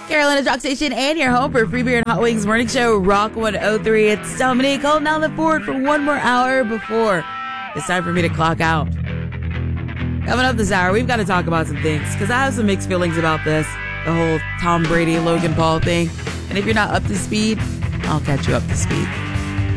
Carolina Talk Station and your home for Free Beer and Hot Wings Morning Show, Rock 103. It's Dominique holding down the fort for one more hour before it's time for me to clock out. Coming up this hour, we've got to talk about some things because I have some mixed feelings about this, the whole Tom Brady, Logan Paul thing. And if you're not up to speed, I'll catch you up to speed.